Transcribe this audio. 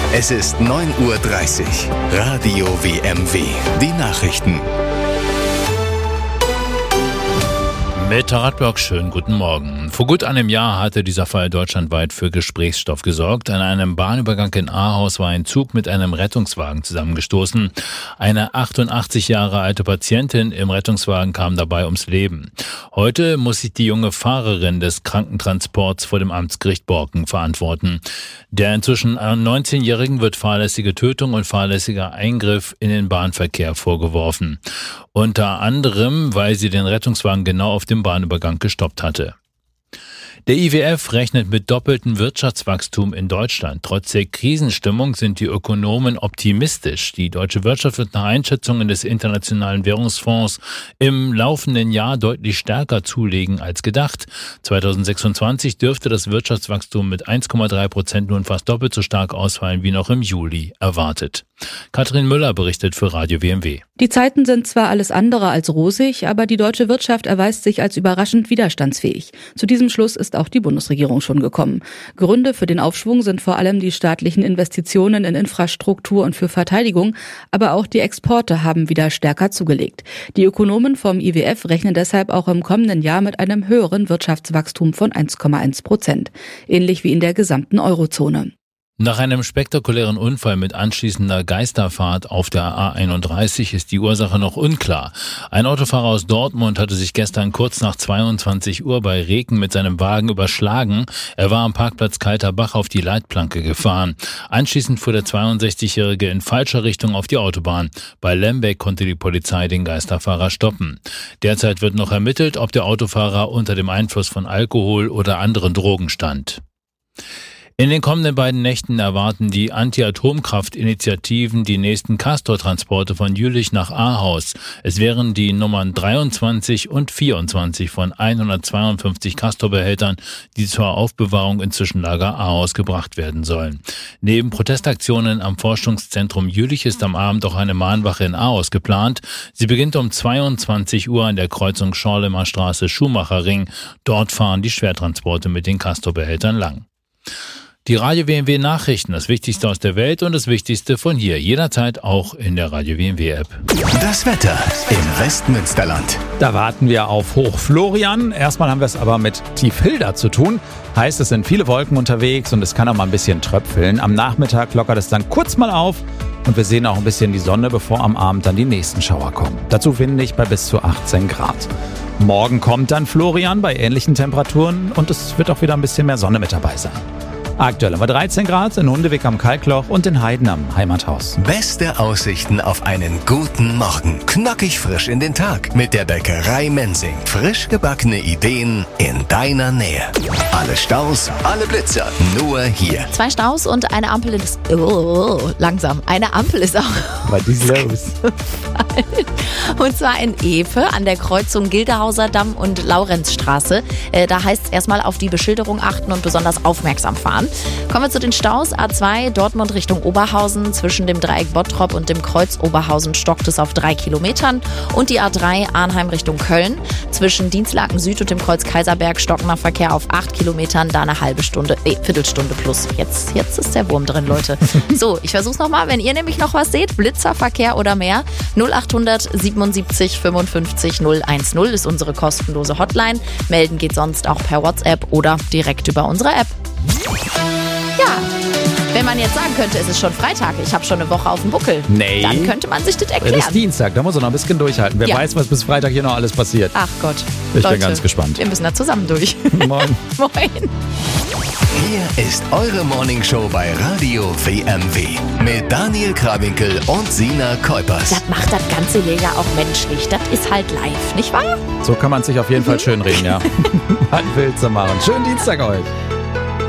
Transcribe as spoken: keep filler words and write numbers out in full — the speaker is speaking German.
Es ist neun Uhr dreißig. Radio W M W. Die Nachrichten. Mit Radberg, schönen guten Morgen. Vor gut einem Jahr hatte dieser Fall deutschlandweit für Gesprächsstoff gesorgt. An einem Bahnübergang in Ahaus war ein Zug mit einem Rettungswagen zusammengestoßen. Eine achtundachtzig Jahre alte Patientin im Rettungswagen kam dabei ums Leben. Heute muss sich die junge Fahrerin des Krankentransports vor dem Amtsgericht Borken verantworten. Der inzwischen neunzehnjährigen wird fahrlässige Tötung und fahrlässiger Eingriff in den Bahnverkehr vorgeworfen. Unter anderem, weil sie den Rettungswagen genau auf dem Bahnübergang gestoppt hatte. Der I W F rechnet mit doppeltem Wirtschaftswachstum in Deutschland. Trotz der Krisenstimmung sind die Ökonomen optimistisch. Die deutsche Wirtschaft wird nach Einschätzungen des Internationalen Währungsfonds im laufenden Jahr deutlich stärker zulegen als gedacht. zweitausendsechsundzwanzig dürfte das Wirtschaftswachstum mit eins Komma drei Prozent nun fast doppelt so stark ausfallen wie noch im Juli erwartet. Katrin Müller berichtet für Radio W M W. Die Zeiten sind zwar alles andere als rosig, aber die deutsche Wirtschaft erweist sich als überraschend widerstandsfähig. Zu diesem Schluss ist auch die Bundesregierung schon gekommen. Gründe für den Aufschwung sind vor allem die staatlichen Investitionen in Infrastruktur und für Verteidigung, aber auch die Exporte haben wieder stärker zugelegt. Die Ökonomen vom I W F rechnen deshalb auch im kommenden Jahr mit einem höheren Wirtschaftswachstum von eins Komma eins Prozent, ähnlich wie in der gesamten Eurozone. Nach einem spektakulären Unfall mit anschließender Geisterfahrt auf der A einunddreißig ist die Ursache noch unklar. Ein Autofahrer aus Dortmund hatte sich gestern kurz nach zweiundzwanzig Uhr bei Regen mit seinem Wagen überschlagen. Er war am Parkplatz Kalterbach auf die Leitplanke gefahren. Anschließend fuhr der zweiundsechzigjährige in falscher Richtung auf die Autobahn. Bei Lembeck konnte die Polizei den Geisterfahrer stoppen. Derzeit wird noch ermittelt, ob der Autofahrer unter dem Einfluss von Alkohol oder anderen Drogen stand. In den kommenden beiden Nächten erwarten die Anti-Atomkraft-Initiativen die nächsten Castor-Transporte von Jülich nach Ahaus. Es wären die Nummern dreiundzwanzig und vierundzwanzig von hundertzweiundfünfzig Castor-Behältern, die zur Aufbewahrung in Zwischenlager Ahaus gebracht werden sollen. Neben Protestaktionen am Forschungszentrum Jülich ist am Abend auch eine Mahnwache in Ahaus geplant. Sie beginnt um zweiundzwanzig Uhr an der Kreuzung Schorlemer Straße Schumacherring. Dort fahren die Schwertransporte mit den Castor-Behältern lang. Die Radio W M W Nachrichten, das Wichtigste aus der Welt und das Wichtigste von hier. Jederzeit auch in der Radio W M W App. Das Wetter im Westmünsterland. Da warten wir auf Hoch Florian. Erstmal haben wir es aber mit Tiefhilda zu tun. Heißt, es sind viele Wolken unterwegs und es kann auch mal ein bisschen tröpfeln. Am Nachmittag lockert es dann kurz mal auf und wir sehen auch ein bisschen die Sonne, bevor am Abend dann die nächsten Schauer kommen. Dazu windig bei bis zu achtzehn Grad. Morgen kommt dann Florian bei ähnlichen Temperaturen und es wird auch wieder ein bisschen mehr Sonne mit dabei sein. Aktuell haben wir dreizehn Grad in Hundewig am Kalkloch und in Heiden am Heimathaus. Beste Aussichten auf einen guten Morgen. Knackig frisch in den Tag mit der Bäckerei Mensing. Frisch gebackene Ideen in deiner Nähe. Alle Staus, alle Blitzer, nur hier. Zwei Staus und eine Ampel ist... Oh, langsam. Eine Ampel ist auch... Was ist los? Und zwar in Epe an der Kreuzung Gildehauser Damm und Laurenzstraße. Äh, da heißt es erstmal auf die Beschilderung achten und besonders aufmerksam fahren. Kommen wir zu den Staus. A zwei Dortmund Richtung Oberhausen. Zwischen dem Dreieck Bottrop und dem Kreuz Oberhausen stockt es auf drei Kilometern. Und die A drei Arnheim Richtung Köln. Zwischen Dienstlaken Süd und dem Kreuz Kaiserberg stockender Verkehr auf acht Kilometern. Da eine halbe Stunde, nee, Viertelstunde plus. Jetzt, jetzt ist der Wurm drin, Leute. So, ich versuch's nochmal. Wenn ihr nämlich noch was seht, Blitzerverkehr oder mehr, null achthundert siebenundsiebzig fünfundfünfzig null eins null ist unsere kostenlose Hotline. Melden geht sonst auch per WhatsApp oder direkt über unsere App. Ja, wenn man jetzt sagen könnte, es ist schon Freitag, ich habe schon eine Woche auf dem Buckel, nee. Dann könnte man sich das erklären. Es ist Dienstag, da muss er noch ein bisschen durchhalten. Wer ja. weiß, was bis Freitag hier noch alles passiert. Ach Gott. Ich Leute, bin ganz gespannt. Wir müssen da zusammen durch. Moin. Moin. Hier ist eure Morningshow bei Radio W M W mit Daniel Krawinkel und Sina Kuipers. Das macht das Ganze hier ja auch menschlich. Das ist halt live, nicht wahr? So kann man sich auf jeden Fall schön reden, ja. Was willst du machen? Schönen Dienstag euch.